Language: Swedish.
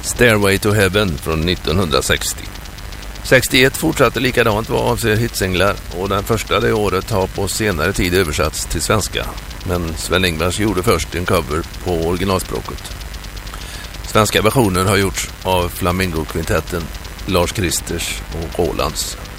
Stairway to Heaven från 1960. 61 fortsatte likadant vad avser hitsinglar och den första det året har på senare tid översatts till svenska. Men Sven-Ingvars gjorde först en cover på originalspråket. Svenska versioner har gjorts av Flamingo-kvintetten, Lars Kristers och Rolands.